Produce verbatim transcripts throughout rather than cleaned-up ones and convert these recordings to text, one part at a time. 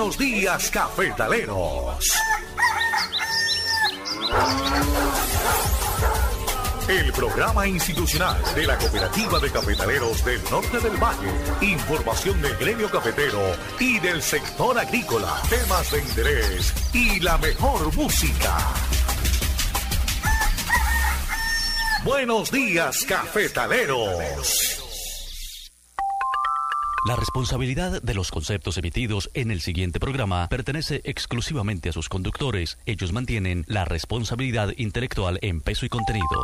Buenos días, cafetaleros. El programa institucional de la Cooperativa de Cafetaleros del Norte del Valle. Información del gremio cafetero y del sector agrícola. Temas de interés y la mejor música. Buenos días, cafetaleros. La responsabilidad de los conceptos emitidos en el siguiente programa pertenece exclusivamente a sus conductores. Ellos mantienen la responsabilidad intelectual en peso y contenido.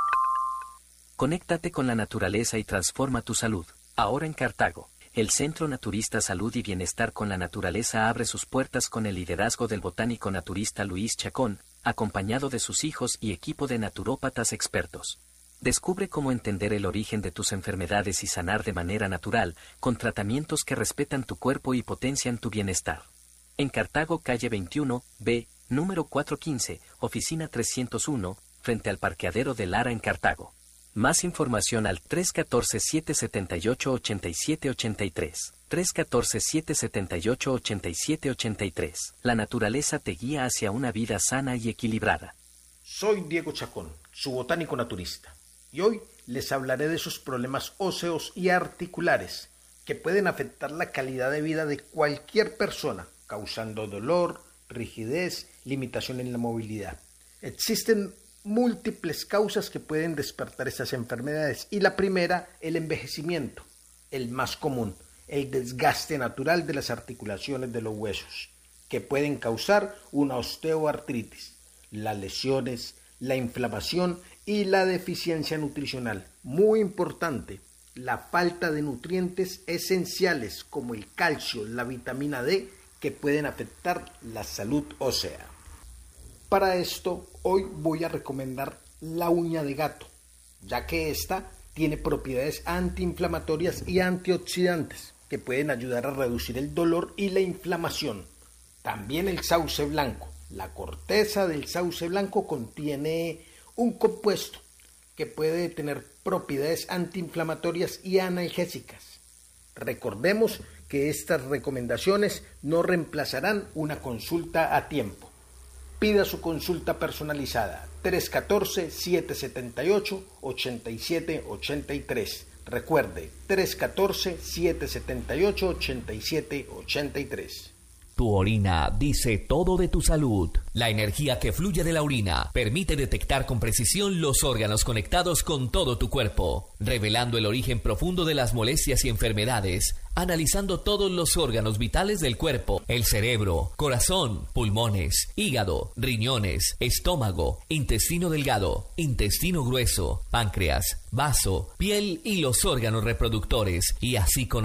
Conéctate con la naturaleza y transforma tu salud. Ahora en Cartago, el Centro Naturista Salud y Bienestar con la Naturaleza abre sus puertas con el liderazgo del botánico naturista Luis Chacón, acompañado de sus hijos y equipo de naturópatas expertos. Descubre cómo entender el origen de tus enfermedades y sanar de manera natural, con tratamientos que respetan tu cuerpo y potencian tu bienestar. En Cartago, calle veintiuno, B, número cuatrocientos quince, oficina trescientos uno, frente al parqueadero de Lara en Cartago. Más información al tres uno cuatro, siete siete ocho, ocho siete ocho tres. tres uno cuatro, siete siete ocho, ocho siete ocho tres. La naturaleza te guía hacia una vida sana y equilibrada. Soy Diego Chacón, su botánico naturista. Y hoy les hablaré de esos problemas óseos y articulares que pueden afectar la calidad de vida de cualquier persona, causando dolor, rigidez, limitación en la movilidad. Existen múltiples causas que pueden despertar estas enfermedades y la primera, el envejecimiento, el más común, el desgaste natural de las articulaciones de los huesos, que pueden causar una osteoartritis, las lesiones, la inflamación y la deficiencia nutricional. Muy importante, la falta de nutrientes esenciales como el calcio, la vitamina D, que pueden afectar la salud ósea. Para esto, hoy voy a recomendar la uña de gato, ya que esta tiene propiedades antiinflamatorias y antioxidantes que pueden ayudar a reducir el dolor y la inflamación. También el sauce blanco. La corteza del sauce blanco contiene un compuesto que puede tener propiedades antiinflamatorias y analgésicas. Recordemos que estas recomendaciones no reemplazarán una consulta a tiempo. Pida su consulta personalizada tres uno cuatro, siete siete ocho, ocho siete ocho tres. Recuerde, tres uno cuatro, siete siete ocho, ocho siete ocho tres. Tu orina dice todo de tu salud. La energía que fluye de la orina permite detectar con precisión los órganos conectados con todo tu cuerpo, revelando el origen profundo de las molestias y enfermedades, analizando todos los órganos vitales del cuerpo: el cerebro, corazón, pulmones, hígado, riñones, estómago, intestino delgado, intestino grueso, páncreas, vaso, piel y los órganos reproductores, y así con